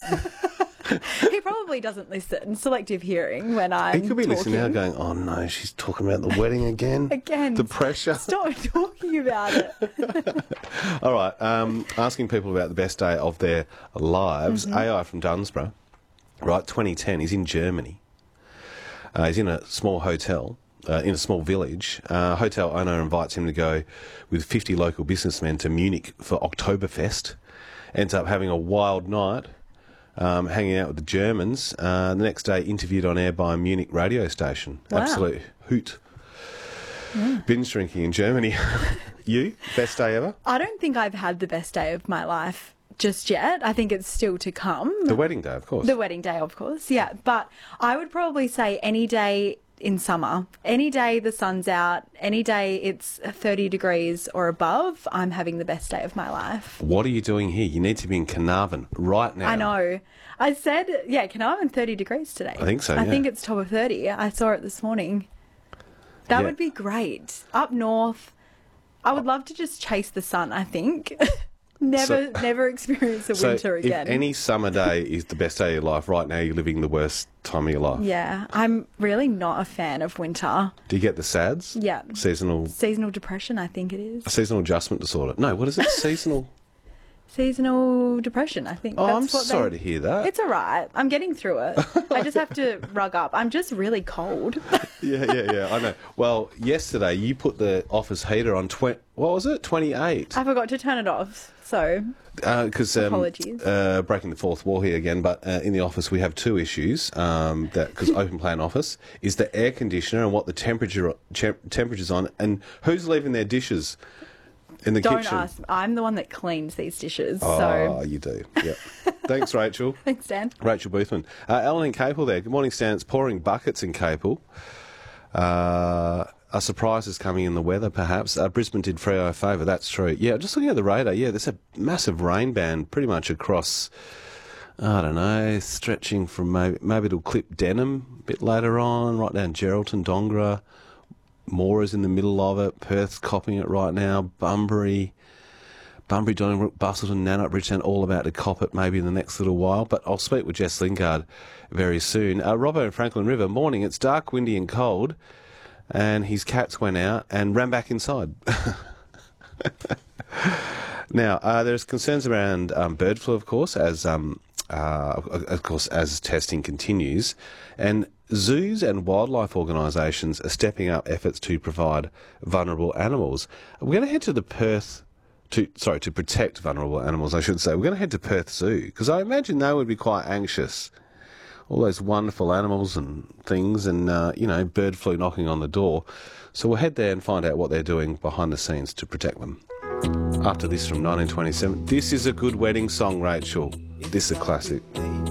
He probably doesn't listen. Selective hearing when I'm He could be listening now talking. going, oh no, she's talking about the wedding again. Again. The pressure. Stop talking about it. All right, asking people about the best day of their lives. AI from Dunsborough, right, 2010, he's in Germany. He's in a small hotel, in a small village. Hotel owner invites him to go with 50 local businessmen to Munich for Oktoberfest. Ends up having a wild night, hanging out with the Germans. The next day, interviewed on air by a Munich radio station. Wow. Absolute hoot. Binge drinking in Germany. You? Best day ever? I don't think I've had the best day of my life just yet. I think it's still to come. The wedding day, of course. The wedding day, of course, yeah. But I would probably say any day in summer, any day the sun's out, any day it's 30 degrees or above, I'm having the best day of my life. What are you doing here? You need to be in Carnarvon right now. I know. I said, yeah, Carnarvon 30 degrees today. I think so, I yeah. think it's top of 30. I saw it this morning. That Yeah. would be great. Up north, I would love to just chase the sun, I think. Never experience a winter again. If any summer day is the best day of your life, right now you're living the worst time of your life. Yeah, I'm really not a fan of winter. Do you get the SADS? Yeah. Seasonal Depression, I think it is. Seasonal adjustment disorder. No, what is it? Seasonal. Seasonal depression, I think. Oh, That's I'm what sorry to hear that. It's all right. I'm getting through it. I just have to rug up. I'm just really cold. Yeah, I know. Well, yesterday you put the office heater on what was it? 28. I forgot to turn it off, so Because apologies. breaking the fourth wall here again, but in the office we have two issues. Because open plan office is the air conditioner and what the temperature's on, and who's leaving their dishes in the Don't kitchen. ask. I'm the one that cleans these dishes, Oh, so you do. Yep. Thanks, Rachel. thanks, Dan. Rachel Boothman. Alan in Capel there. Good morning, Stan. It's pouring buckets in Capel. A surprise is coming in the weather, perhaps. Brisbane did Freo a favour, that's true. Yeah, just looking at the radar, yeah, there's a massive rain band pretty much across, I don't know, stretching from maybe it'll clip Denham a bit later on, right down Geraldton, Dongra. Mora's in the middle of it. Perth's copping it right now. Bunbury, Donnybrook, Bustleton, Nannup, Bridgetown, all about to cop it maybe in the next little while. But I'll speak with Jess Lingard very soon. Robbo in Franklin River, morning. It's dark, windy and cold. And his cats went out and ran back inside. Now, there's concerns around bird flu, of course, as testing continues. And zoos and wildlife organisations are stepping up efforts to provide vulnerable animals. We're going to head to the to protect vulnerable animals, I should say. We're going to head to Perth Zoo, because I imagine they would be quite anxious. All those wonderful animals and things and, bird flu knocking on the door. So we'll head there and find out what they're doing behind the scenes to protect them. After this from 1927, this is a good wedding song, Rachel. This is a classic.